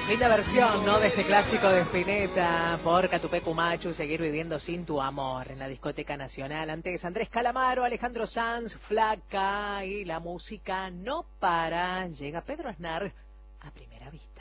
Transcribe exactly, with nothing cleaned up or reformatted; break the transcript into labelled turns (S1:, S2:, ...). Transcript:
S1: Linda versión, ¿no? De este clásico de Spinetta por Catupecu Machu, Seguir viviendo sin tu amor en la discoteca nacional. Antes Andrés Calamaro, Alejandro Sanz, Flaca y la música no para. Llega Pedro Aznar a Primera Vista.